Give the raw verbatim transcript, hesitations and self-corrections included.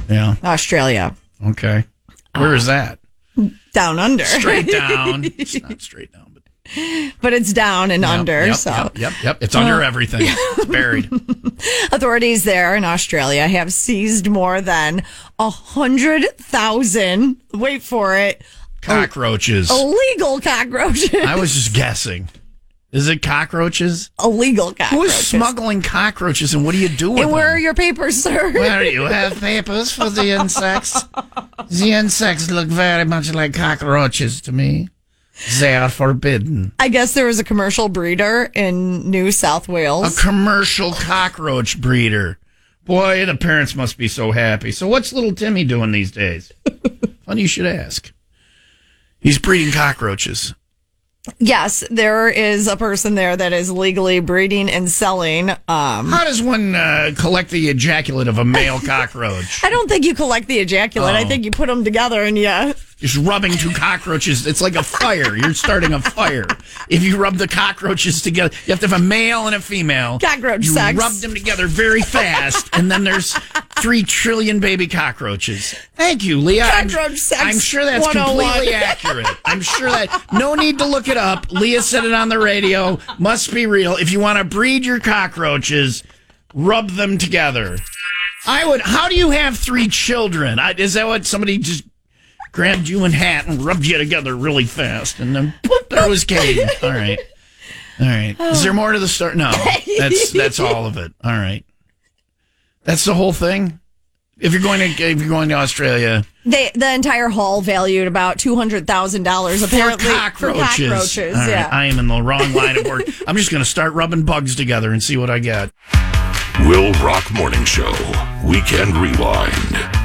Yeah. Australia. Okay. Where is that? Down under. Straight down. It's not straight down, but but it's down and yep, under. Yep, so yep, yep, yep. It's under uh, everything. It's buried. Authorities there in Australia have seized more than a hundred thousand. Wait for it. Cockroaches. Illegal cockroaches. I was just guessing. Is it cockroaches? Illegal cockroaches. Who is smuggling cockroaches, and what do you do with and them? Where are your papers, sir? Where do you have papers for the insects? The insects look very much like cockroaches to me. They are forbidden. I guess there was a commercial breeder in New South Wales. A commercial cockroach breeder. Boy, the parents must be so happy. So what's little Timmy doing these days? Funny you should ask. He's breeding cockroaches. Yes, there is a person there that is legally breeding and selling. Um, How does one uh, collect the ejaculate of a male cockroach? I don't think you collect the ejaculate. Oh. I think you put them together and yeah. Just rubbing two cockroaches. It's like a fire. You're starting a fire. If you rub the cockroaches together, you have to have a male and a female. Cockroach you sex. rub them together very fast, and then there's three trillion baby cockroaches. Thank you, Leah. Cockroach I'm, sex I'm sure that's one oh one. completely accurate. I'm sure that no need to look it up. Leah said it on the radio. Must be real. If you want to breed your cockroaches, rub them together. I would. How do you have three children? I, is that what somebody just grabbed you in hat and rubbed you together really fast, and then boop, there was Caden. All right, all right. Is there more to the story? No, that's that's all of it. All right, that's the whole thing. If you're going to if you're going to Australia, they, the entire haul valued about two hundred thousand dollars apparently for cockroaches. For cockroaches, all right, yeah. I am in the wrong line of work. I'm just going to start rubbing bugs together and see what I get. Will Rock Morning Show, Weekend Rewind.